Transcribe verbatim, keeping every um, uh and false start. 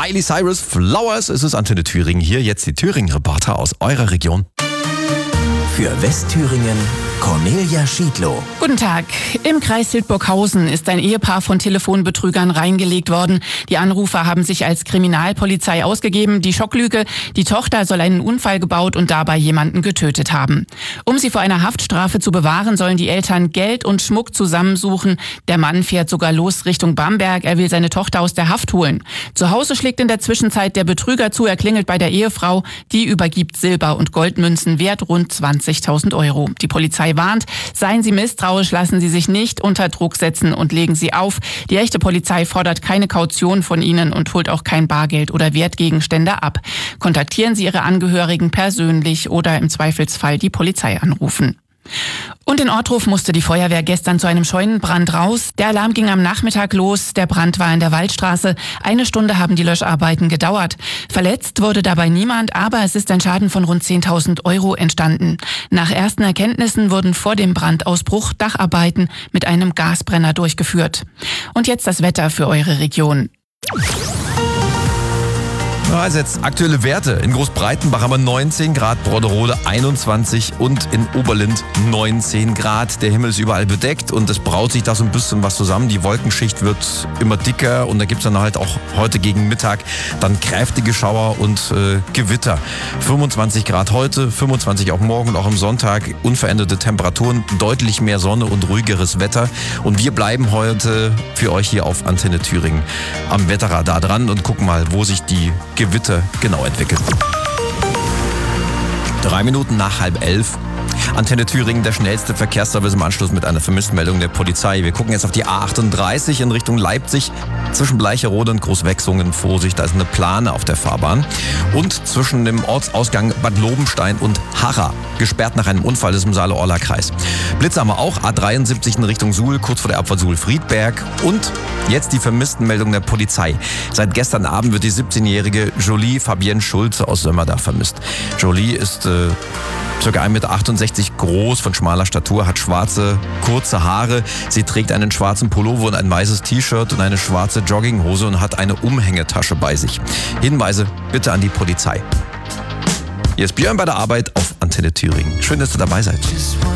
Miley Cyrus, Flowers. Es ist Antenne Thüringen. Hier jetzt die Thüringen-Reporter aus eurer Region. Für Westthüringen Cornelia Schiedlow. Guten Tag. Im Kreis Hildburghausen ist ein Ehepaar von Telefonbetrügern reingelegt worden. Die Anrufer haben sich als Kriminalpolizei ausgegeben. Die Schocklüge: Die Tochter soll einen Unfall gebaut und dabei jemanden getötet haben. Um sie vor einer Haftstrafe zu bewahren, sollen die Eltern Geld und Schmuck zusammensuchen. Der Mann fährt sogar los Richtung Bamberg. Er will seine Tochter aus der Haft holen. Zu Hause schlägt in der Zwischenzeit der Betrüger zu. Er klingelt bei der Ehefrau. Die übergibt Silber- und Goldmünzen wert rund zwanzigtausend Euro. Die Polizei warnt: Seien Sie misstrauisch, lassen Sie sich nicht unter Druck setzen und legen Sie auf. Die echte Polizei fordert keine Kaution von Ihnen und holt auch kein Bargeld oder Wertgegenstände ab. Kontaktieren Sie Ihre Angehörigen persönlich oder im Zweifelsfall die Polizei anrufen. Und in Ortruf musste die Feuerwehr gestern zu einem Scheunenbrand raus. Der Alarm ging am Nachmittag los. Der Brand war in der Waldstraße. Eine Stunde haben die Löscharbeiten gedauert. Verletzt wurde dabei niemand, aber es ist ein Schaden von rund zehntausend Euro entstanden. Nach ersten Erkenntnissen wurden vor dem Brandausbruch Dacharbeiten mit einem Gasbrenner durchgeführt. Und jetzt das Wetter für eure Region. Also jetzt aktuelle Werte. In Großbreitenbach haben wir neunzehn Grad, Brodderode einundzwanzig und in Oberlind neunzehn Grad. Der Himmel ist überall bedeckt und es braut sich da so ein bisschen was zusammen. Die Wolkenschicht wird immer dicker und da gibt es dann halt auch heute gegen Mittag dann kräftige Schauer und äh, Gewitter. fünfundzwanzig Grad heute, fünfundzwanzig auch morgen und auch am Sonntag. Unveränderte Temperaturen, deutlich mehr Sonne und ruhigeres Wetter. Und wir bleiben heute für euch hier auf Antenne Thüringen am Wetterradar dran und gucken mal, wo sich die Gewitter genau entwickelt. Drei Minuten nach halb elf. Antenne Thüringen, der schnellste Verkehrsservice im Anschluss mit einer Vermisstenmeldung der Polizei. Wir gucken jetzt auf die A achtunddreißig in Richtung Leipzig. Zwischen Bleicherode und Großwechsungen, Vorsicht, da ist eine Plane auf der Fahrbahn. Und zwischen dem Ortsausgang Bad Lobenstein und Harra, gesperrt nach einem Unfall, das ist im Saale-Orla-Kreis. Blitze haben wir auch, A dreiundsiebzig in Richtung Suhl, kurz vor der Abfahrt Suhl-Friedberg. Und jetzt die Vermisstenmeldung der Polizei. Seit gestern Abend wird die siebzehnjährige Jolie Fabienne Schulze aus Sömmerda vermisst. Jolie ist äh, ca. ein Meter achtundsechzig groß, von schmaler Statur, hat schwarze, kurze Haare. Sie trägt einen schwarzen Pullover und ein weißes T-Shirt und eine schwarze Jogginghose und hat eine Umhängetasche bei sich. Hinweise bitte an die Polizei. Hier ist Björn bei der Arbeit auf Antenne Thüringen. Schön, dass du dabei seid.